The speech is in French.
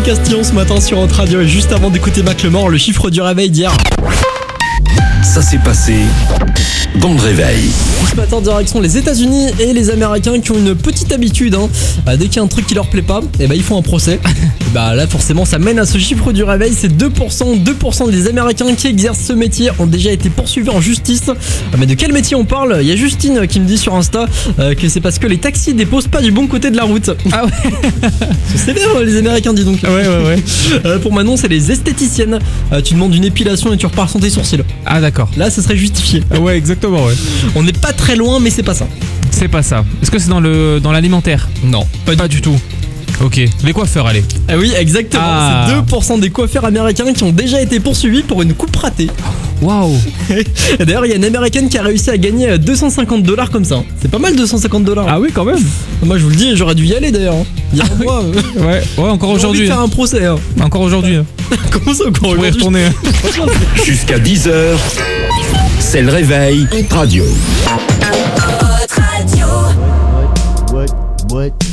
Castillon ce matin sur Hot Radio. Et juste avant d'écouter Macklemore, le chiffre du réveil d'hier. Ça s'est passé dans le réveil. Ce matin, direction les États-Unis et les Américains qui ont une petite habitude. Dès qu'il y a un truc qui leur plaît pas, ils font un procès. Et là, forcément, ça mène à ce chiffre du réveil. C'est 2% des Américains qui exercent ce métier ont déjà été poursuivis en justice. Mais de quel métier on parle ? Il y a Justine qui me dit sur Insta que c'est parce que les taxis déposent pas du bon côté de la route. Ah ouais. C'est sévère, les Américains, dis donc. Ouais. Pour Manon, c'est les esthéticiennes. Tu demandes une épilation et tu repars sans tes sourcils. Ah d'accord. Là, ce serait justifié. Ouais, exactement, ouais. On n'est pas très loin, mais c'est pas ça. C'est pas ça. Est-ce que c'est dans l'alimentaire ? Non, Pas du tout. Ok. Les coiffeurs, allez. Ah oui, exactement. Ah. C'est 2% des coiffeurs américains qui ont déjà été poursuivis pour une coupe ratée. Waouh. Et d'ailleurs, il y a une américaine qui a réussi à gagner $250 comme ça. C'est pas mal, $250. Ah oui, quand même. Moi, je vous le dis, j'aurais dû y aller d'ailleurs. Il y a un mois. Ouais, encore J'ai envie aujourd'hui. de faire un procès. Encore aujourd'hui. Comment ça, encore On pourrait y aujourd'hui retourner. Jusqu'à 10h, c'est le réveil Hot Radio. Hot Radio. What?